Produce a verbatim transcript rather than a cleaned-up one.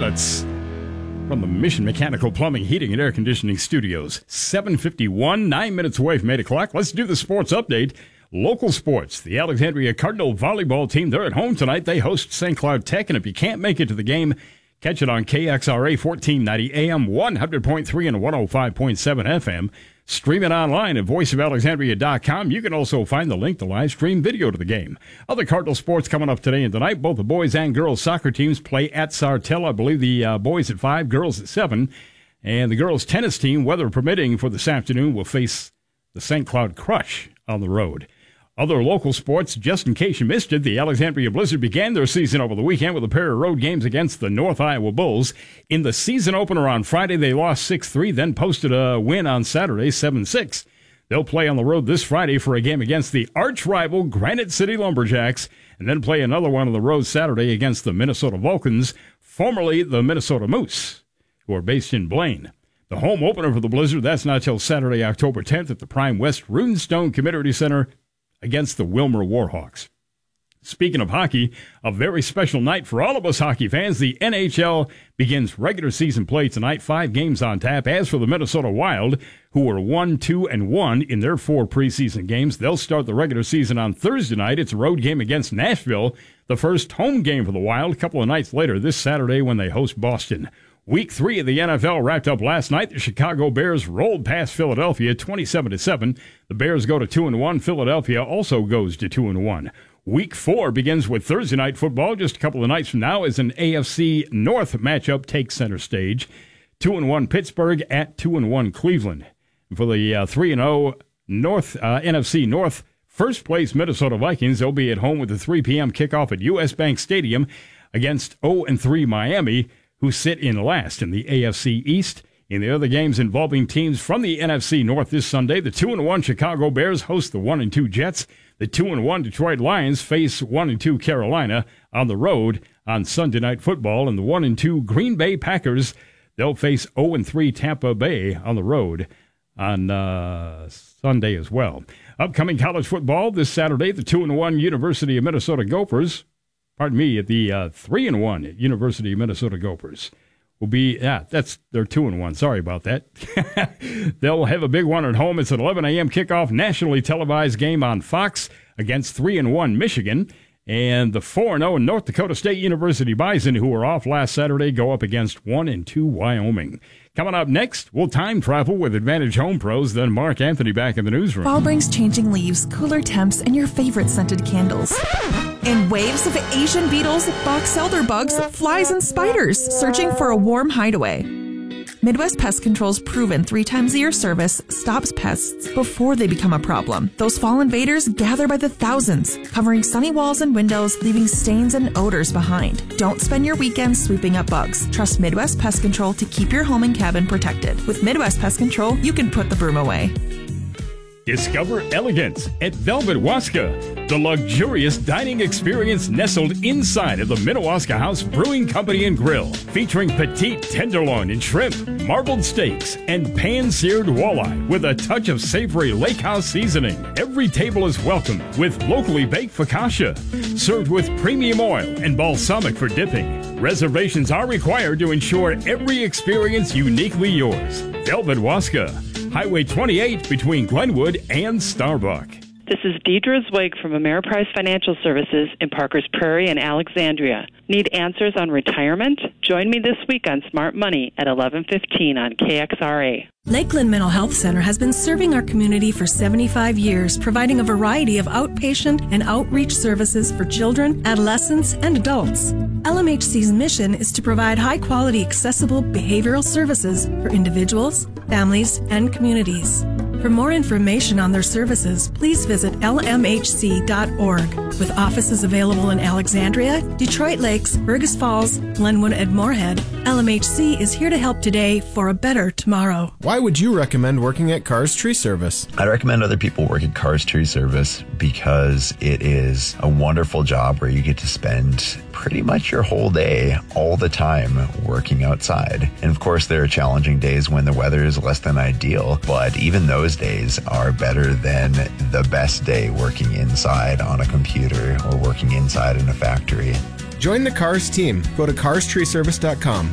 minutes from the Mission Mechanical Plumbing, Heating, and Air Conditioning Studios. seven fifty-one, nine minutes away from eight o'clock. Let's do the sports update. Local sports. The Alexandria Cardinal volleyball team, they're at home tonight. They host Saint Cloud Tech, and if you can't make it to the game, catch it on K X R A fourteen ninety A M, one hundred point three and one oh five point seven F M. Stream it online at voice of alexandria dot com. You can also find the link to live stream video to the game. Other Cardinal sports coming up today and tonight. Both the boys and girls soccer teams play at Sartell. I believe the uh, boys at five, girls at seven. And the girls tennis team, weather permitting for this afternoon, will face the Saint Cloud Crush on the road. Other local sports, just in case you missed it, the Alexandria Blizzard began their season over the weekend with a pair of road games against the North Iowa Bulls. In the season opener on Friday, they lost six three, then posted a win on Saturday, seven six. They'll play on the road this Friday for a game against the arch-rival Granite City Lumberjacks, and then play another one on the road Saturday against the Minnesota Vulcans, formerly the Minnesota Moose, who are based in Blaine. The home opener for the Blizzard, that's not till Saturday, October tenth at the Prime West Runestone Community Center against the Wilmer Warhawks. Speaking of hockey, a very special night for all of us hockey fans. The N H L begins regular season play tonight, five games on tap. As for the Minnesota Wild, who are one, two, and one in their four preseason games, they'll start the regular season on Thursday night. It's a road game against Nashville, the first home game for the Wild, a couple of nights later this Saturday when they host Boston. Week three of the N F L wrapped up last night. The Chicago Bears rolled past Philadelphia twenty-seven to seven. The Bears go to two and one. Philadelphia also goes to two and one. Week four begins with Thursday night football just a couple of nights from now as an A F C North matchup takes center stage. two and one Pittsburgh at two and one Cleveland. For the uh, three and oh North uh, N F C North first place Minnesota Vikings, they'll be at home with a three p.m. kickoff at U S. Bank Stadium against oh and three Miami, who sit in last in the A F C East. In the other games involving teams from the N F C North this Sunday, the two and one Chicago Bears host the one and two Jets. The two and one Detroit Lions face one and two Carolina on the road on Sunday Night Football. And the one and two Green Bay Packers, they'll face oh and three Tampa Bay on the road on uh, Sunday as well. Upcoming college football this Saturday, the two and one University of Minnesota Gophers, pardon me, at the uh, three and one University of Minnesota Gophers will be, yeah, that's, they're two and one. Sorry about that. They'll have a big one at home. It's an eleven a.m. kickoff, nationally televised game on Fox against three and one Michigan. And the four and oh North Dakota State University Bison, who were off last Saturday, go up against one and two Wyoming. Coming up next, we'll time travel with Advantage Home Pros, then Mark Anthony back in the newsroom. Fall brings changing leaves, cooler temps, and your favorite scented candles. And waves of Asian beetles, box elder bugs, flies, and spiders searching for a warm hideaway. Midwest Pest Control's proven three times a year service stops pests before they become a problem. Those fall invaders gather by the thousands, covering sunny walls and windows, leaving stains and odors behind. Don't spend your weekends sweeping up bugs. Trust Midwest Pest Control to keep your home and cabin protected. With Midwest Pest Control, you can put the broom away. Discover elegance at Velvet Waska, the luxurious dining experience nestled inside of the Minnewaska House Brewing Company and Grill, featuring petite tenderloin and shrimp, marbled steaks, and pan-seared walleye with a touch of savory lake house seasoning. Every table is welcome with locally baked focaccia, served with premium oil and balsamic for dipping. Reservations are required to ensure every experience uniquely yours. Velvet Waska, Highway twenty-eight between Glenwood and Starbuck. This is Deidre Zweig from Ameriprise Financial Services in Parkers Prairie and Alexandria. Need answers on retirement? Join me this week on Smart Money at eleven fifteen on K X R A. Lakeland Mental Health Center has been serving our community for seventy-five years, providing a variety of outpatient and outreach services for children, adolescents, and adults. L M H C's mission is to provide high-quality, accessible behavioral services for individuals, families, and communities. For more information on their services, please visit L M H C dot org. With offices available in Alexandria, Detroit Lakes, Fergus Falls, Glenwood, and Moorhead, L M H C is here to help today for a better tomorrow. Why would you recommend working at Cars Tree Service? I'd recommend other people work at Cars Tree Service because it is a wonderful job where you get to spend pretty much your whole day, all the time, working outside. And of course, there are challenging days when the weather is less than ideal, but even those days are better than the best day working inside on a computer or working inside in a factory. Join the Cars team. Go to cars tree service dot com.